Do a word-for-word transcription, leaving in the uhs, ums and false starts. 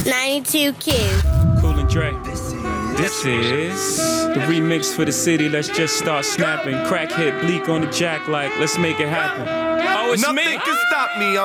ninety-two Q. Cool and Dre. This is the remix for the city. Let's just start snapping. Crack hit bleak on the jack like let's make it happen. Oh, it's Nothing me. can stop me. I'm